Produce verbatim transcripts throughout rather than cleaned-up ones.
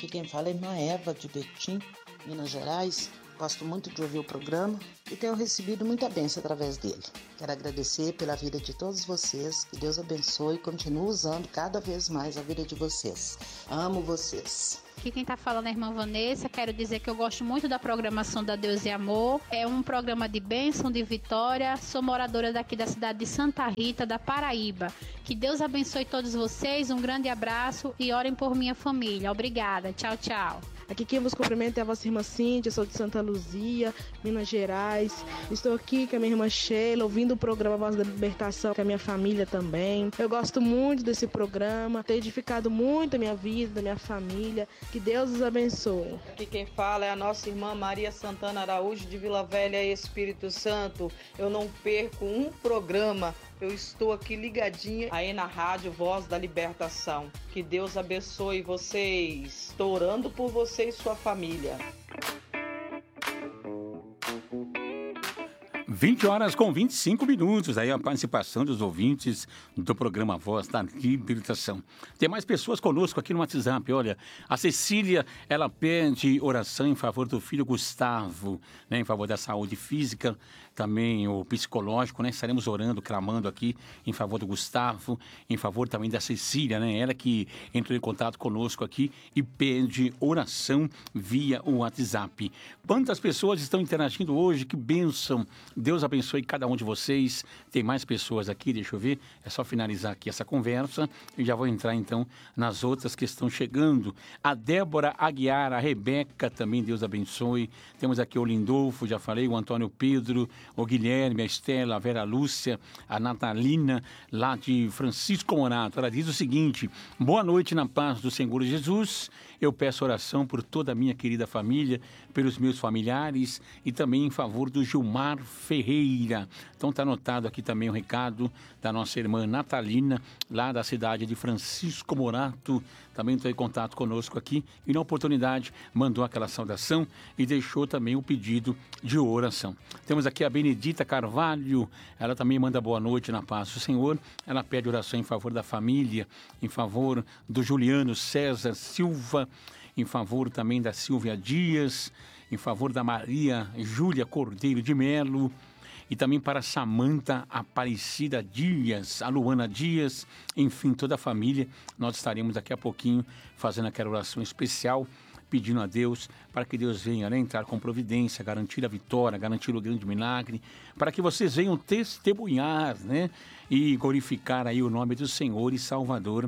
Aqui quem fala é a irmã Eva de Betim, Minas Gerais. Gosto muito de ouvir o programa e tenho recebido muita bênção através dele. Quero agradecer pela vida de todos vocês, que Deus abençoe e continue usando cada vez mais a vida de vocês. Amo vocês. Aqui quem está falando é a irmã Vanessa. Quero dizer que eu gosto muito da programação da Deus e Amor. É um programa de bênção, de vitória. Sou moradora daqui da cidade de Santa Rita, da Paraíba. Que Deus abençoe todos vocês. Um grande abraço e orem por minha família. Obrigada. Tchau, tchau. Aqui quem vos cumprimenta é a vossa irmã Cíntia, sou de Santa Luzia, Minas Gerais. Estou aqui com a minha irmã Sheila, ouvindo o programa Voz da Libertação, com a minha família também. Eu gosto muito desse programa, tem edificado muito a minha vida, a minha família. Que Deus os abençoe. Aqui quem fala é a nossa irmã Maria Santana Araújo, de Vila Velha, Espírito Santo. Eu não perco um programa. Eu estou aqui ligadinha aí na rádio Voz da Libertação. Que Deus abençoe vocês. Estou orando por você e sua família. vinte horas com vinte e cinco minutos, aí a participação dos ouvintes do programa Voz da Libertação. Tem mais pessoas conosco aqui no WhatsApp, olha, a Cecília, ela pede oração em favor do filho Gustavo, né, em favor da saúde física, também o psicológico, né, estaremos orando, clamando aqui em favor do Gustavo, em favor também da Cecília, né, ela que entrou em contato conosco aqui e pede oração via o WhatsApp. Quantas pessoas estão interagindo hoje, que bênção! Deus abençoe cada um de vocês. Tem mais pessoas aqui, deixa eu ver. É só finalizar aqui essa conversa e já vou entrar então nas outras que estão chegando. A Débora Aguiar, a Rebeca também, Deus abençoe. Temos aqui o Lindolfo, já falei, o Antônio Pedro, o Guilherme, a Estela, a Vera Lúcia, a Natalina, lá de Francisco Morato. Ela diz o seguinte: boa noite na paz do Senhor Jesus. Eu peço oração por toda a minha querida família, pelos meus familiares e também em favor do Gilmar Ferreira. Então está anotado aqui também o recado da nossa irmã Natalina, lá da cidade de Francisco Morato. Também entrou em contato conosco aqui e na oportunidade mandou aquela saudação e deixou também o pedido de oração. Temos aqui a Benedita Carvalho, ela também manda boa noite na paz do Senhor. Ela pede oração em favor da família, em favor do Juliano César Silva, em favor também da Silvia Dias, em favor da Maria Júlia Cordeiro de Melo, e também para Samanta Aparecida Dias, a Luana Dias, enfim, toda a família. Nós estaremos daqui a pouquinho fazendo aquela oração especial, pedindo a Deus para que Deus venha, né, entrar com providência, garantir a vitória, garantir o grande milagre, para que vocês venham testemunhar, né, e glorificar aí o nome do Senhor e Salvador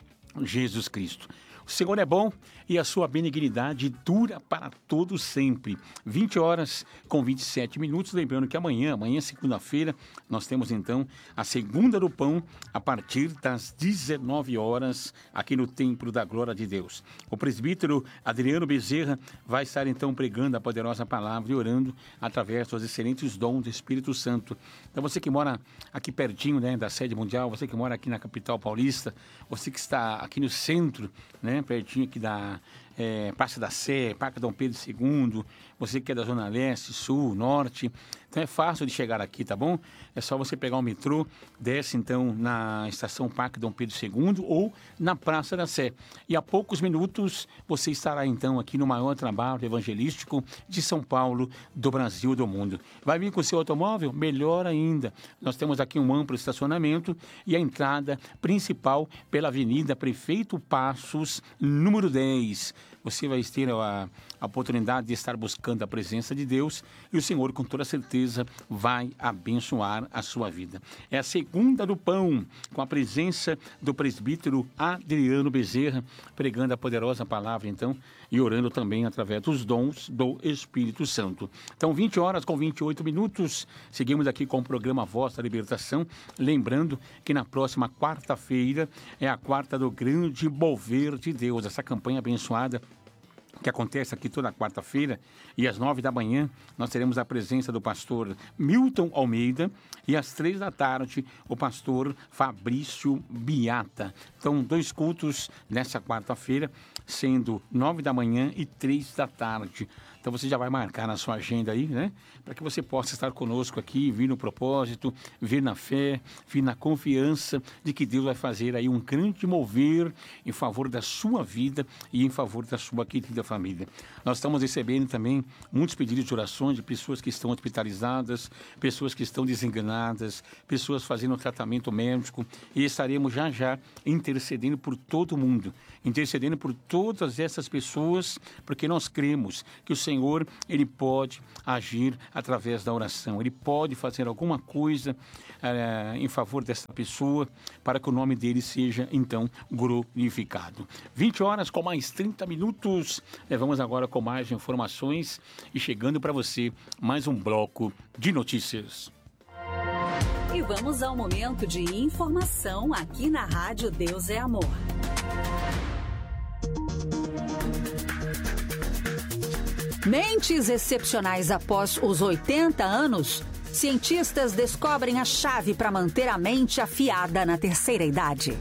Jesus Cristo. O Senhor é bom e a sua benignidade dura para todo sempre. vinte horas com vinte e sete minutos. Lembrando que amanhã, amanhã segunda-feira, nós temos então a Segunda do Pão a partir das dezenove horas aqui no Templo da Glória de Deus. O presbítero Adriano Bezerra vai estar então pregando a poderosa palavra e orando através dos excelentes dons do Espírito Santo. Então você que mora aqui pertinho, né, da sede mundial, você que mora aqui na capital paulista, você que está aqui no centro, né, pertinho aqui da é, Praça da Sé, Parque Dom Pedro segundo, você que é da Zona Leste, Sul, Norte, então é fácil de chegar aqui, tá bom? É só você pegar o metrô, desce então na estação Parque Dom Pedro segundo ou na Praça da Sé. E a poucos minutos você estará então aqui no maior trabalho evangelístico de São Paulo, do Brasil e do mundo. Vai vir com o seu automóvel? Melhor ainda. Nós temos aqui um amplo estacionamento e a entrada principal pela Avenida Prefeito Passos, número dez. Você vai ter a, a oportunidade de estar buscando a presença de Deus e o Senhor, com toda certeza, vai abençoar a sua vida. É a Segunda do Pão, com a presença do presbítero Adriano Bezerra, pregando a poderosa palavra, então, e orando também através dos dons do Espírito Santo. Então, vinte horas com vinte e oito minutos, seguimos aqui com o programa Voz da Libertação, lembrando que na próxima quarta-feira é a quarta do grande mover de Deus, essa campanha abençoada que acontece aqui toda quarta-feira, e às nove da manhã nós teremos a presença do pastor Milton Almeida e às três da tarde o pastor Fabrício Biata. Então, dois cultos nessa quarta-feira, sendo nove da manhã e três da tarde. Então você já vai marcar na sua agenda aí, né? Para que você possa estar conosco aqui, vir no propósito, vir na fé, vir na confiança de que Deus vai fazer aí um grande mover em favor da sua vida e em favor da sua querida família. Nós estamos recebendo também muitos pedidos de orações de pessoas que estão hospitalizadas, pessoas que estão desenganadas, pessoas fazendo tratamento médico, e estaremos já já intercedendo por todo mundo, intercedendo por todas essas pessoas, porque nós cremos que o Senhor, Ele pode agir através da oração, Ele pode fazer alguma coisa eh, em favor dessa pessoa, para que o nome dele seja, então, glorificado. vinte horas com mais trinta minutos, eh, vamos agora com mais informações e chegando para você mais um bloco de notícias. E vamos ao momento de informação aqui na Rádio Deus é Amor. Mentes excepcionais após os oitenta anos, cientistas descobrem a chave para manter a mente afiada na terceira idade.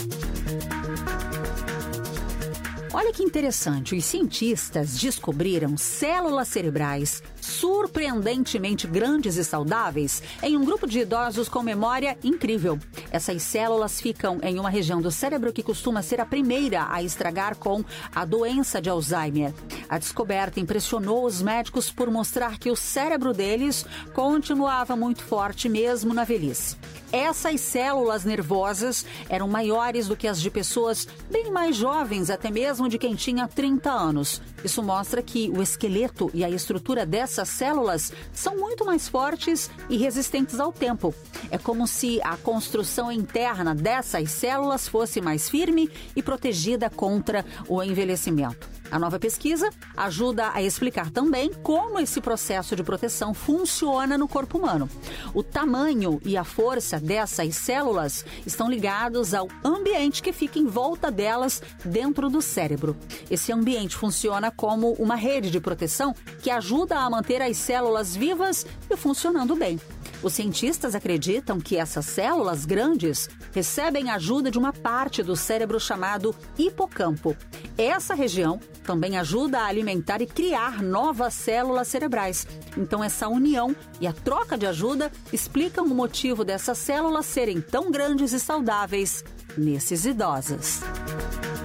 Olha que interessante, os cientistas descobriram células cerebrais surpreendentemente grandes e saudáveis em um grupo de idosos com memória incrível. Essas células ficam em uma região do cérebro que costuma ser a primeira a estragar com a doença de Alzheimer. A descoberta impressionou os médicos por mostrar que o cérebro deles continuava muito forte mesmo na velhice. Essas células nervosas eram maiores do que as de pessoas bem mais jovens, até mesmo de quem tinha trinta anos. Isso mostra que o esqueleto e a estrutura dessas células são muito mais fortes e resistentes ao tempo. É como se a construção interna dessas células fosse mais firme e protegida contra o envelhecimento. A nova pesquisa ajuda a explicar também como esse processo de proteção funciona no corpo humano. O tamanho e a força dessas células estão ligados ao ambiente que fica em volta delas dentro do cérebro. Esse ambiente funciona como uma rede de proteção que ajuda a manter as células vivas e funcionando bem. Os cientistas acreditam que essas células grandes recebem ajuda de uma parte do cérebro chamado hipocampo. Essa região também ajuda a alimentar e criar novas células cerebrais. Então, essa união e a troca de ajuda explicam o motivo dessas células serem tão grandes e saudáveis nesses idosos.